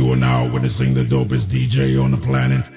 You are now witnessing the dopest DJ on the planet.